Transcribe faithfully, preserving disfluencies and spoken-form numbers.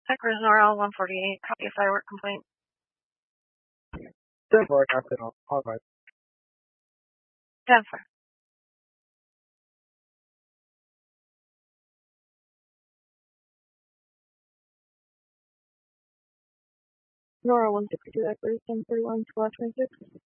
Packers Nora one forty-eight, copy a firework complaint. ten four, Captain, all right. ten four. Nora one sixty-two, Eckers, ten forty-one, squad twenty-six.